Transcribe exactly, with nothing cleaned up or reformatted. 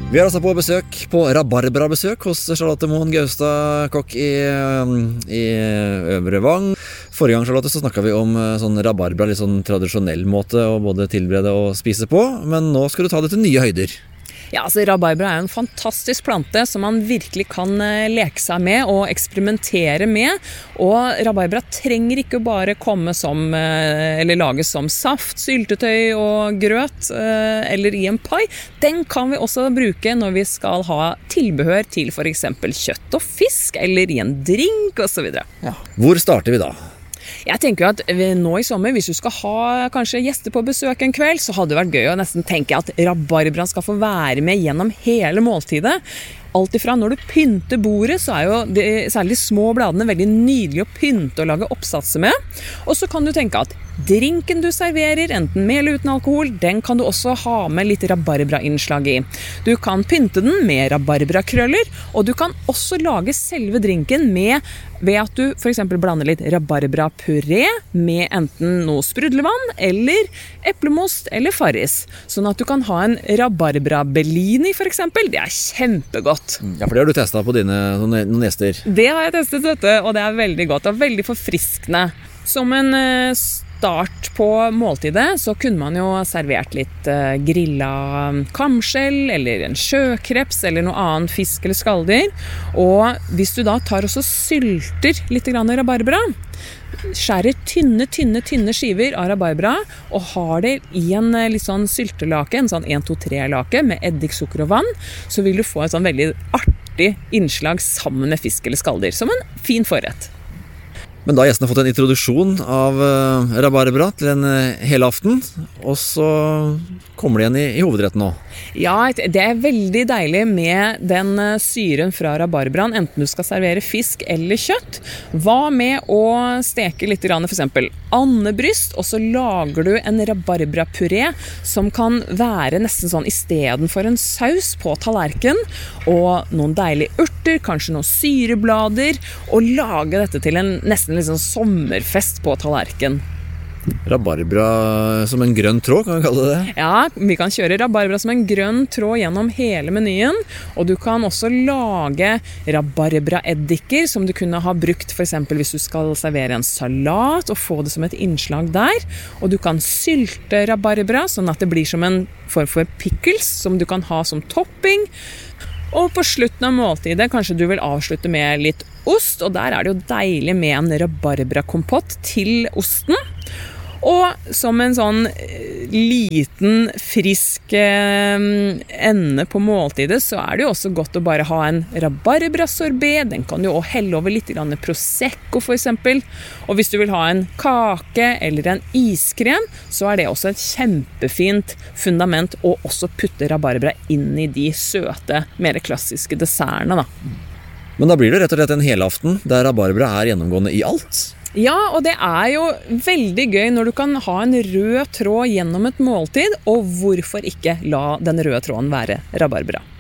Vi er altså på besøk, på Rabarbra-besøk hos Charlotte Moen Gaustad, kokk i, i Øvre Vang. Forrige gang, Charlotte, så snakket vi om sånn rabarbra, litt sånn tradisjonell måte å både tilberede og spise på, men nå skal du ta det til nye høyder. Ja, altså rabarbra er en fantastisk plante som man virkelig kan leke seg med og eksperimentere med. Og rabarbra trenger ikke bare komme som, eller lages som saft, syltetøy og grøt, eller i en pai. Den kan vi også bruke når vi skal ha tilbehør til for eksempel kjøtt og fisk, eller i en drink og så videre. Ja. Hvor starter vi da? Jeg tenker jo at nå i sommer, hvis du skal ha kanskje gjester på besøk en kveld, så hadde det vært gøy å nesten tenke at rabarbraen skal få være med gjennom hele måltidet. Alt ifra når du pynter bordet, så er jo de, særlig de små bladene veldig nydelige å pynte og lage oppsatser med. Og så kan du tenke at drinken du serverer, enten med eller uten alkohol, den kan du også ha med litt rabarbra-innslag i. Du kan pynte den med rabarbrakrøller, og du kan også lage selve drinken med ved at du for eksempel blander litt rabarbrapuré med enten noe sprudlevann eller eplemost eller farris. Sånn at du kan ha en rabarbra-bellini for eksempel. Det er kjempegodt. Ja, for det har du testet på dine noen gjester. Det har jeg testet, vet du, og det er veldig godt og veldig forfriskende. Som en start på måltidet så kunne man jo servert litt grilla kamskjell eller en sjøkreps eller noe annen fisk eller skalldyr. Og hvis du da tar og så sylter litt grann rabarbra, skjærer tynne, tynne, tynne skiver av rabarbra og har det i en litt sånn syltelake, en sånn en to tre lake med eddik, sukker og vann, så vil du få et sånn veldig artig innslag sammen med fisk eller skalldyr, som en fin forrett. Men da har gjestene fått en introduksjon av uh, rabarbra til en uh, helaften, og så kommer de igjen i, i hovedretten nå. Ja, det er veldig deilig med den uh, syren fra rabarbraen, enten du skal servere fisk eller kjøtt. Hva med å steke litt grann, for eksempel andebryst, og så lager du en rabarbrapuré som kan være nesten sånn i stedet for en saus på tallerken, og noen deilige urter, kanskje noen syreblader, og lage dette til en nesten litt sånn sommerfest på tallerken. Rabarbra som en grønn tråd, kan vi kalle det det? Ja, vi kan kjøre rabarbra som en grønn tråd gjennom hele menyen, og du kan også lage rabarbraeddiker som du kunne ha brukt for eksempel hvis du skal servere en salat og få det som et innslag der, og du kan sylte rabarbra sånn at det blir som en form for pickles som du kan ha som topping. Og på slutten av måltidet kanskje du vil avslutte med litt ost, og der er det jo deilig med en rabarbrakompott til osten. Og som en sånn liten, frisk ende på måltidet, så er det jo også godt å bare ha en rabarbrasorbé. Den kan du også helle over litt grann prosecco for eksempel. Og hvis du vil ha en kake eller en iskrem, så er det også et kjempefint fundament å også putte rabarbra inn i de søte, mer klassiske dessertene da. Men da blir det rett og slett en helaften der rabarbra er gjennomgående i alt. Ja, og det er jo veldig gøy når du kan ha en rød tråd gjennom et måltid, og hvorfor ikke la den røde tråden være rabarbra?